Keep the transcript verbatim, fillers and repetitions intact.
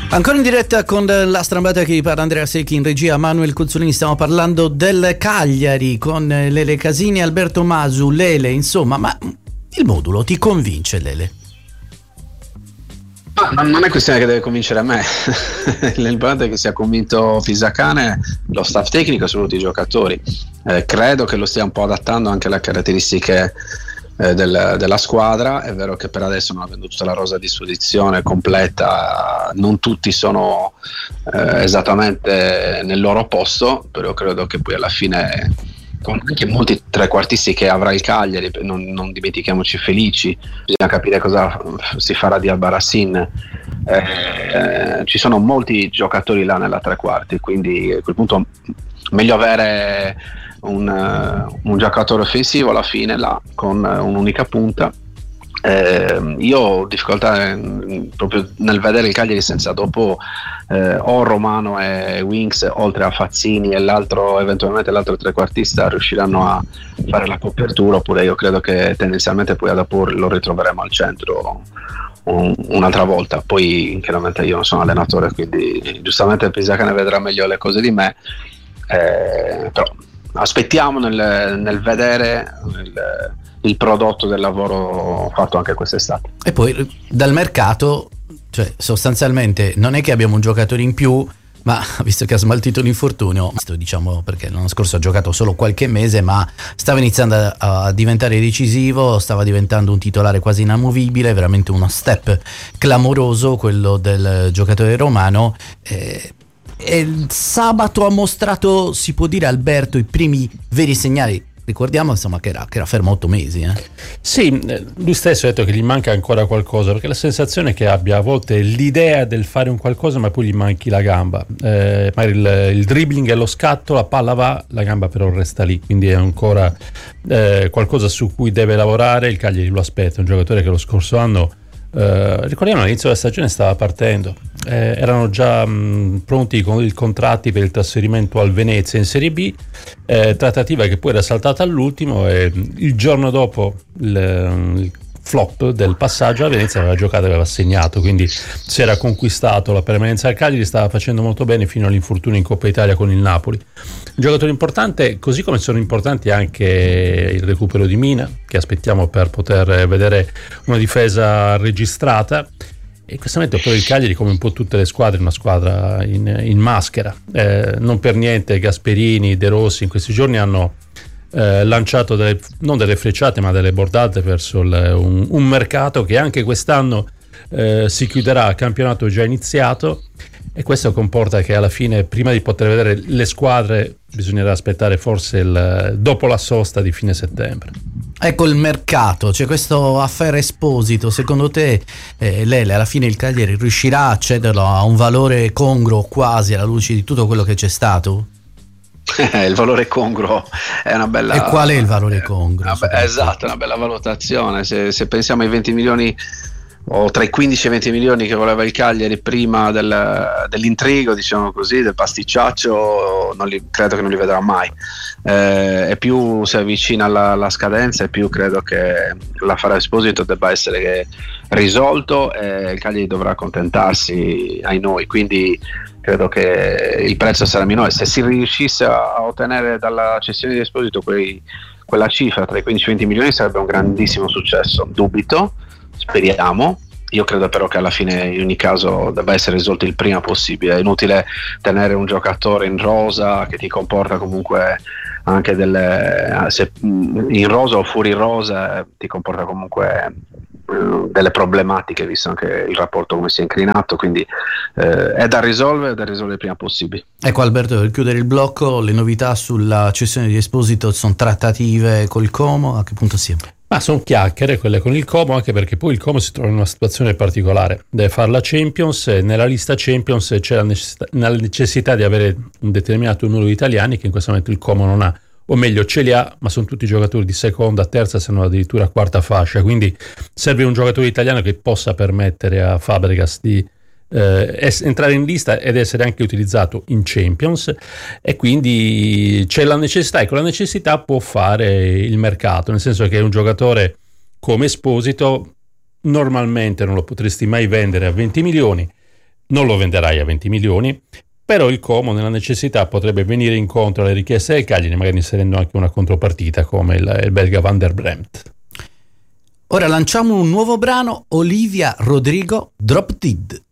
Ancora in diretta con la strambata che parla Andrea Secchi, in regia Manuel Cozzolini. Stiamo parlando del Cagliari con Lele Casini, Alberto Masu. Lele, insomma, ma il modulo ti convince, Lele? Ma non è questione che deve convincere a me. L'importante è che sia convinto Pisacane, lo staff tecnico e soprattutto i giocatori. Eh, credo che lo stia un po' adattando anche alle caratteristiche eh, del, della squadra. È vero che per adesso non avendo tutta la rosa a disposizione completa, non tutti sono eh, esattamente nel loro posto, però credo che poi alla fine, con anche molti trequartisti che avrà il Cagliari, non, non dimentichiamoci Felici, bisogna capire cosa si farà di Albarracin, eh, ci sono molti giocatori là nella tre quarti, quindi a quel punto meglio avere un, uh, un giocatore offensivo alla fine là con uh, un'unica punta. Eh, io ho difficoltà eh, proprio nel vedere il Cagliari senza dopo eh, o Romano e Winks, oltre a Fazzini e l'altro, eventualmente l'altro trequartista, riusciranno a fare la copertura, oppure io credo che tendenzialmente poi dopo lo ritroveremo al centro un, un'altra volta. Poi chiaramente io non sono allenatore, quindi giustamente Pisacane vedrà meglio le cose di me, eh, però aspettiamo nel, nel vedere il, il prodotto del lavoro fatto anche quest'estate. E poi dal mercato, cioè sostanzialmente non è che abbiamo un giocatore in più, ma visto che ha smaltito l'infortunio, diciamo, perché l'anno scorso ha giocato solo qualche mese, ma stava iniziando a, a diventare decisivo, stava diventando un titolare quasi inamovibile, veramente uno step clamoroso quello del giocatore romano. eh, E sabato ha mostrato, si può dire, Alberto, i primi veri segnali. Ricordiamo insomma che era, che era fermo otto mesi. Eh? Sì, lui stesso ha detto che gli manca ancora qualcosa, perché la sensazione è che abbia a volte l'idea del fare un qualcosa ma poi gli manchi la gamba. Eh, magari il, il dribbling e lo scatto, la palla va, la gamba però resta lì, quindi è ancora eh, qualcosa su cui deve lavorare. Il Cagliari lo aspetta, un giocatore che lo scorso anno, Uh, ricordiamo all'inizio della stagione stava partendo, eh, erano già mh, pronti con i contratti per il trasferimento al Venezia in Serie B, eh, trattativa che poi era saltata all'ultimo, e il giorno dopo il, il flop del passaggio a Venezia aveva giocato e aveva segnato, quindi si era conquistato la permanenza al Cagliari, stava facendo molto bene fino all'infortunio in Coppa Italia con il Napoli. Un giocatore importante, così come sono importanti anche il recupero di Mina, che aspettiamo per poter vedere una difesa registrata. E in questo momento poi il Cagliari, come un po' tutte le squadre, è una squadra in, in maschera, eh, non per niente Gasperini, De Rossi in questi giorni hanno Eh, lanciato delle, non delle frecciate ma delle bordate verso il, un, un mercato che anche quest'anno eh, si chiuderà, il campionato è già iniziato, e questo comporta che alla fine, prima di poter vedere le squadre, bisognerà aspettare forse il, dopo la sosta di fine settembre. Ecco il mercato, c'è questo affare Esposito. Secondo te, eh, Lele, alla fine il Cagliari riuscirà a cederlo a un valore congruo quasi alla luce di tutto quello che c'è stato? Il valore congruo è una bella. E qual è il valore congruo? Be- esatto, una bella valutazione. Se, se pensiamo ai venti milioni o tra i quindici e i venti milioni che voleva il Cagliari prima del, dell'intrigo, diciamo così, del pasticciaccio, non li, credo che non li vedrà mai. Eh, e più si avvicina alla, alla scadenza, e più credo che l'affare Esposito debba essere risolto, e il Cagliari dovrà accontentarsi ai noi. Quindi credo che il prezzo sarà minore. Se si riuscisse a ottenere dalla cessione di Esposito quei, quella cifra tra i quindici e i venti milioni, sarebbe un grandissimo successo. Dubito, speriamo. Io credo però che alla fine in ogni caso debba essere risolto il prima possibile. È inutile tenere un giocatore in rosa che ti comporta comunque anche delle, se in rosa o fuori rosa, ti comporta comunque delle problematiche, visto anche il rapporto come si è inclinato, quindi eh, è da risolvere, è da risolvere il prima possibile. Ecco Alberto, per chiudere il blocco, le novità sulla cessione di Esposito sono trattative col Como, a che punto siamo? Ma sono chiacchiere quelle con il Como, anche perché poi il Como si trova in una situazione particolare, deve fare la Champions, e nella lista Champions c'è la necessità, la necessità di avere un determinato numero di italiani che in questo momento il Como non ha, o meglio ce li ha, ma sono tutti giocatori di seconda, terza, se non addirittura quarta fascia, quindi serve un giocatore italiano che possa permettere a Fabregas di eh, entrare in lista ed essere anche utilizzato in Champions, e quindi c'è la necessità, e con la necessità può fare il mercato, nel senso che un giocatore come Esposito normalmente non lo potresti mai vendere a venti milioni, non lo venderai a venti milioni, però il Como nella necessità potrebbe venire incontro alle richieste del Cagliari, magari inserendo anche una contropartita come il, il belga Van der Bremt. Ora lanciamo un nuovo brano, Olivia Rodrigo, Drop Dead.